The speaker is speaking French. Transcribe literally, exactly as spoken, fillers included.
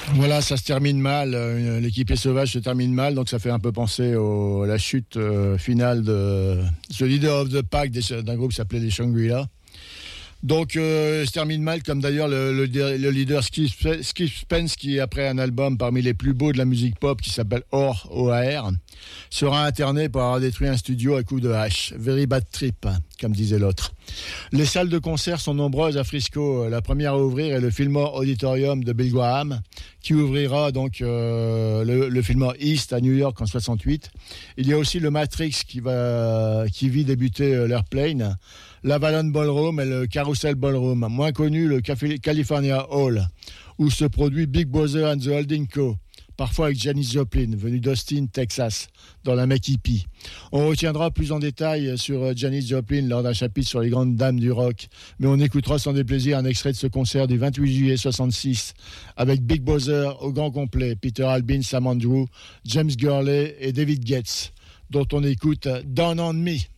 Voilà, ça se termine mal. Euh, L'équipée sauvage se termine mal, donc ça fait un peu penser au, à la chute euh, finale de The Leader of the Pack des- d'un groupe qui s'appelait les Shangri-La. Donc, euh, se termine mal, comme d'ailleurs le, le, le leader Skip, Spe- Skip Spence, qui après un album parmi les plus beaux de la musique pop, qui s'appelle Or, O A R, sera interné pour avoir détruit un studio à coups de hache. Very bad trip, hein, comme disait l'autre. Les salles de concert sont nombreuses à Frisco. La première à ouvrir est le Fillmore Auditorium de Bill Graham, qui ouvrira donc euh, le, le Fillmore East à New York en soixante-huit. Il y a aussi le Matrix qui va qui vit débuter euh, l'Airplane, l'Avalon Ballroom et le Carousel Ballroom, moins connu le Caf- California Hall, où se produit Big Brother and the Holding Co., parfois avec Janis Joplin, venue d'Austin, Texas, dans la Mec Hippie. On retiendra plus en détail sur Janis Joplin lors d'un chapitre sur les grandes dames du rock, mais on écoutera sans déplaisir un extrait de ce concert du vingt-huit juillet soixante-six, avec Big Brother au grand complet, Peter Albin, Sam Andrew, James Gurley et David Getz, dont on écoute Down on Me.